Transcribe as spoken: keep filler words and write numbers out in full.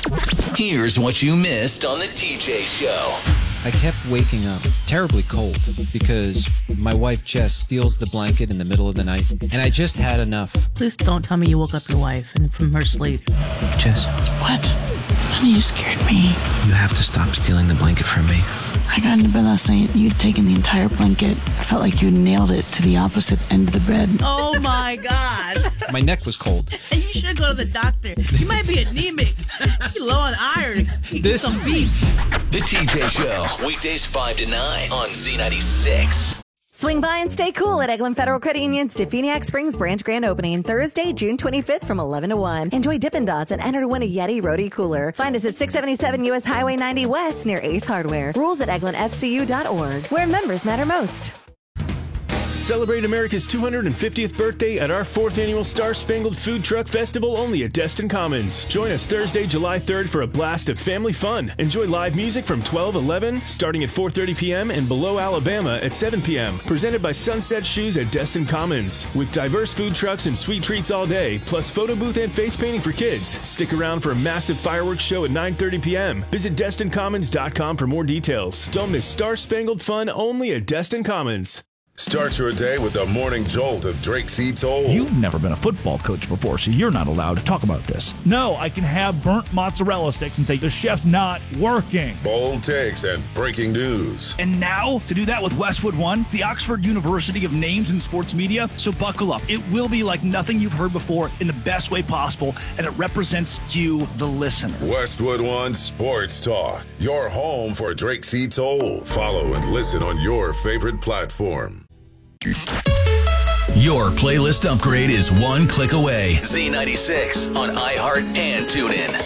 Here's what you missed on the T J Show. I kept waking up terribly cold because my wife Jess steals the blanket in the middle of the night, and I just had enough. Please don't tell me you woke up your wife and from her sleep. Jess. What? Honey, you scared me. You have to stop stealing the blanket from me. I got into bed last night and you'd taken the entire blanket. I felt like you nailed it to the opposite end of the bed. Oh my God. My neck was cold. You should go to the doctor. You might be anemic. You're low on iron. Eat This- some beef. The T J Show, weekdays five to nine on Z ninety-six. Swing by and stay cool at Eglin Federal Credit Union's Definiak Springs branch grand opening Thursday, June twenty-fifth from eleven to one. Enjoy Dippin' Dots and enter to win a Yeti Roadie cooler. Find us at six seventy-seven U S Highway ninety West near Ace Hardware. Rules at eglin f c u dot org, where members matter most. Celebrate America's two hundred fiftieth birthday at our fourth annual Star Spangled Food Truck Festival only at Destin Commons. Join us Thursday, July third for a blast of family fun. Enjoy live music from twelve eleven, starting at four thirty p.m. and Below Alabama at seven p.m. Presented by Sunset Shoes at Destin Commons. With diverse food trucks and sweet treats all day, plus photo booth and face painting for kids. Stick around for a massive fireworks show at nine thirty p.m. Visit destin commons dot com for more details. Don't miss Star Spangled Fun only at Destin Commons. Start your day with the morning jolt of Drake C. Toll. You've never been a football coach before, so you're not allowed to talk about this. No, I can have burnt mozzarella sticks and say the chef's not working. Bold takes and breaking news. And now, to do that with Westwood One, the Oxford University of Names in Sports Media. So buckle up. It will be like nothing you've heard before in the best way possible, and it represents you, the listener. Westwood One Sports Talk. Your home for Drake C. Toll. Follow and listen on your favorite platform. Your playlist upgrade is one click away. Z ninety-six on iHeart and TuneIn.